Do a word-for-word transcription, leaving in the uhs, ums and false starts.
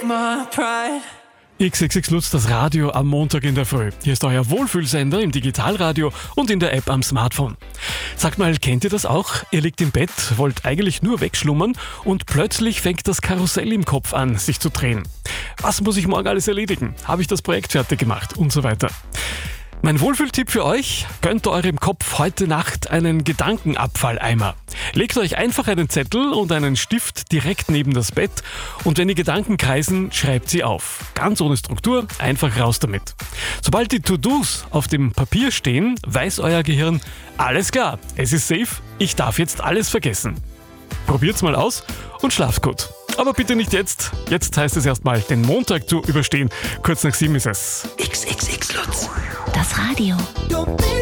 take my pride. X X X Lutz, das Radio am Montag in der Früh. Hier ist euer Wohlfühlsender im Digitalradio und in der App am Smartphone. Sagt mal, kennt ihr das auch? Ihr liegt im Bett, wollt eigentlich nur wegschlummern und plötzlich fängt das Karussell im Kopf an, sich zu drehen. Was muss ich morgen alles erledigen? Habe ich das Projekt fertig gemacht? Und so weiter. Mein Wohlfühltipp für euch: gönnt eurem Kopf heute Nacht einen Gedankenabfalleimer. Legt euch einfach einen Zettel und einen Stift direkt neben das Bett und wenn die Gedanken kreisen, schreibt sie auf. Ganz ohne Struktur, einfach raus damit. Sobald die To-Dos auf dem Papier stehen, weiß euer Gehirn: alles klar, es ist safe, ich darf jetzt alles vergessen. Probiert's mal aus und schlaft gut. Aber bitte nicht jetzt. Jetzt heißt es erstmal, den Montag zu überstehen. Kurz nach sieben ist es. X X X Lutz. Das Radio. Don't be